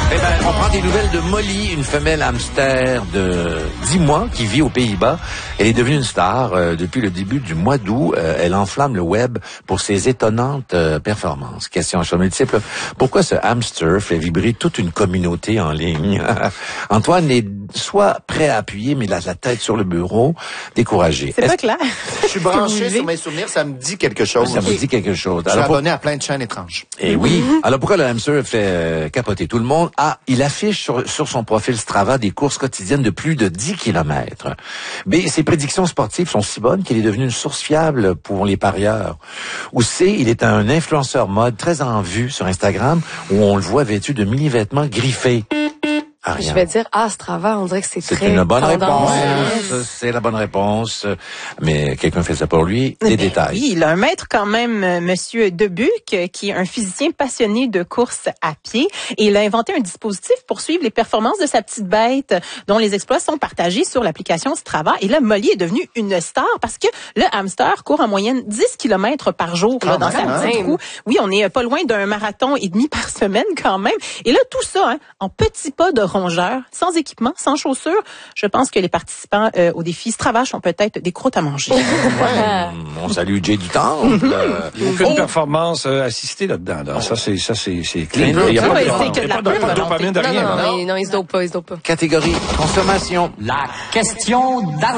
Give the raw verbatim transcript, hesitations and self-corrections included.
Eh ben, on prend des nouvelles de Molly, une femelle hamster de dix mois qui vit aux Pays-Bas. Elle est devenue une star euh, depuis le début du mois d'août. Euh, elle enflamme le web pour ses étonnantes euh, performances. Question à choix multiple. Pourquoi ce hamster fait vibrer toute une communauté en ligne? Antoine est soit prêt à appuyer, mais la, la tête sur le bureau, découragé. C'est pas clair. Je suis branché sur mes souvenirs, ça me dit quelque chose. Ça me dit quelque chose. Je suis Alors, abonné à plein de chaînes étranges. Et oui. Alors pourquoi le hamster fait euh, capoter tout le monde? Ah, il affiche sur, sur son profil Strava des courses quotidiennes de plus de dix kilomètres. B, ses prédictions sportives sont si bonnes qu'il est devenu une source fiable pour les parieurs. Ou C, il est un influenceur mode très en vue sur Instagram où on le voit vêtu de mini-vêtements griffés. Ariane. Je vais dire ah Strava, on dirait que c'est très C'est une bonne tendance. réponse. C'est la bonne réponse. Mais quelqu'un fait ça pour lui. Des Mais détails. Oui, il a un maître quand même, euh, Monsieur Debuc, euh, qui est un physicien passionné de course à pied. Et il a inventé un dispositif pour suivre les performances de sa petite bête, dont les exploits sont partagés sur l'application Strava. Et là, Molly est devenue une star parce que le hamster court en moyenne dix kilomètres par jour là, dans sa petite roue. Oui, on est pas loin d'un marathon et demi par semaine quand même. Et là, tout ça, hein, en petits pas de rongeur, sans équipement, sans chaussures. Je pense que les participants euh, au défi Strava ont peut-être des croûtes à manger. Ouais. On salue Jay du Temple. Euh, Il n'y a aucune performance euh, assistée là-dedans. Là. Ça, c'est, ça, c'est, c'est clean. Mais Il n'y a ça, pas ouais, de, c'est que il y de a la pas de, pure pas de dopamine de Non, rien. non, là. mais non, ils se dopent pas, ils se dopent pas. catégorie consommation. La question d'argent.